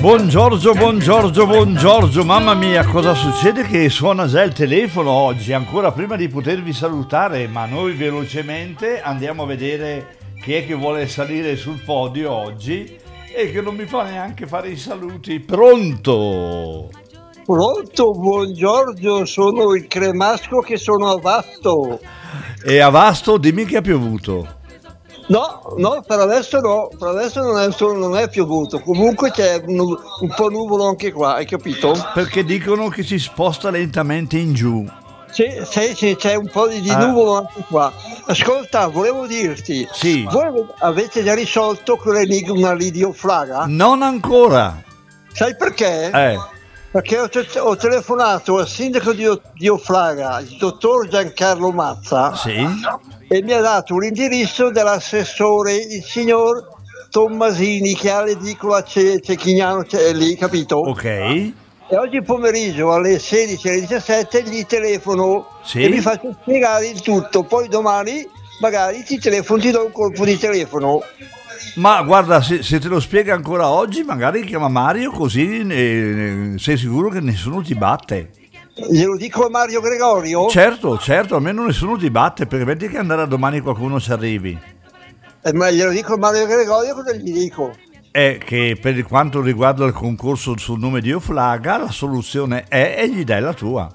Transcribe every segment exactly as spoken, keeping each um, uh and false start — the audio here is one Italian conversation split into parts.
Buongiorno, buongiorno, buongiorno, mamma mia, cosa succede che suona già il telefono oggi, ancora prima di potervi salutare, ma noi velocemente andiamo a vedere chi è che vuole salire sul podio oggi e che non mi fa neanche fare i saluti. Pronto? Pronto, buongiorno, sono il cremasco che sono a Vasto. E a Vasto dimmi che ha piovuto. No, no, per adesso no, per adesso non è, non è piovuto, comunque c'è un, un po' nuvolo anche qua, hai capito? Perché dicono che si sposta lentamente in giù. Sì, sì, sì, c'è un po' di, di Ah. nuvolo anche qua. Ascolta, volevo dirti, Sì. voi avete già risolto quell'enigma lì di Oflaga? Non ancora. Sai perché? Eh, Perché ho, te- ho telefonato al sindaco di, O- di Oflaga, il dottor Giancarlo Mazza, sì. e mi ha dato l'indirizzo dell'assessore, il signor Tommasini, che ha l'edicola Ce- Cecchignano, c'è lì, capito? Ok. E oggi pomeriggio alle sedici e alle diciassette gli telefono Sì. e mi faccio spiegare il tutto, poi domani magari ti telefono, ti do un colpo di telefono. Ma guarda, se, se te lo spiega ancora oggi, magari chiama Mario, così eh, sei sicuro che nessuno ti batte. Glielo dico a Mario Gregorio? Certo, certo, almeno nessuno ti batte, perché vedi che andrà domani qualcuno ci arrivi. Eh, ma glielo dico a Mario Gregorio, cosa gli dico? È che per quanto riguarda il concorso sul nome di Oflaga, la soluzione è e gli dai la tua.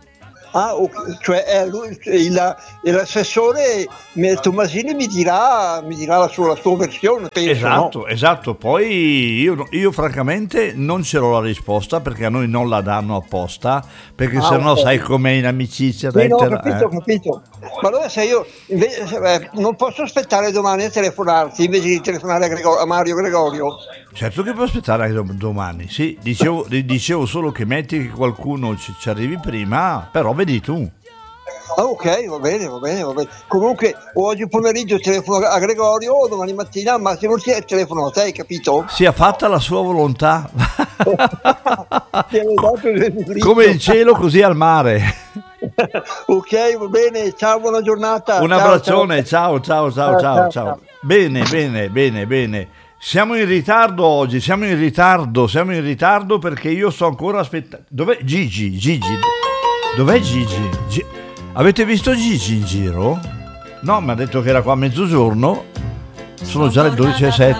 Ah, ok, cioè eh, lui, il, l'assessore mi- Tommasini mi dirà, mi dirà la sua, la sua versione, penso, Esatto, no? esatto. Poi io, io francamente non ce l'ho la risposta, perché a noi non la danno apposta, perché Ah, sennò ok. sai com'è in amicizia. Sì, dai, no, ho te la- capito, ho eh. capito. Ma allora se io invece, eh, non posso aspettare domani a telefonarti invece di telefonare a, Grego- a Mario Gregorio? Certo che puoi aspettare anche dom- domani, sì, dicevo, di- dicevo solo che metti che qualcuno ci, ci arrivi prima, però vedi tu. Ah, ok, va bene, va bene, va bene. Comunque oggi pomeriggio telefono a Gregorio o domani mattina al massimo ti telefono a te, hai capito? Sia fatta la sua volontà, Ti avevo dato il indirizzo. come il cielo così al mare. Ok, va bene, ciao, buona giornata. Un Ciao, abbraccione, ciao ciao ciao Ciao, ciao ciao, ciao. ciao. Bene, bene, bene, bene. Siamo in ritardo oggi, siamo in ritardo, siamo in ritardo perché io sto ancora aspettando. Dov'è Gigi? Gigi? Dov'è Gigi? Gi- Avete visto Gigi in giro? No, mi ha detto che era qua a mezzogiorno. Sono già le dodici e sette.